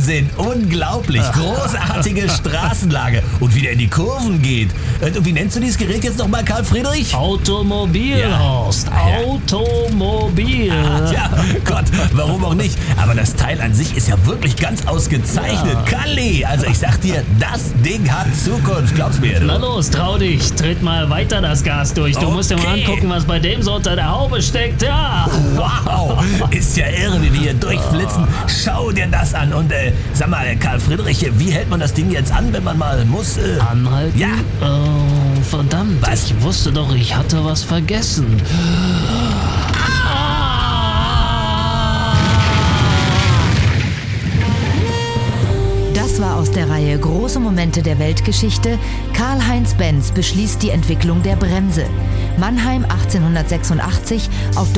Wahnsinn, unglaublich, großartige Straßenlage und wie der in die Kurven geht. Und wie nennst du dieses Gerät jetzt nochmal, Karl Friedrich? Automobil, Ja. Horst. Automobil. Ja, Gott, warum auch nicht? Aber das Teil an sich ist ja wirklich ganz ausgezeichnet. Kalli, also ich sag dir, das Ding hat Zukunft, glaub's mir. Na Du. los, trau dich. Tritt mal weiter das Gas durch. Du musst dir mal Okay. angucken, was bei dem so unter der Haube steckt. Ja. Wow, ist ja irre, wie wir hier durchflitzen. Schau dir das an. Und sag mal, Karl Friedrich, wie hält man das Ding jetzt an, wenn man mal muss? Anhalten? Ja. Oh, verdammt. Was? Ich wusste doch, ich hatte was vergessen. Das war aus der Reihe Große Momente der Weltgeschichte. Karl-Heinz Benz beschließt die Entwicklung der Bremse. Mannheim 1886 auf der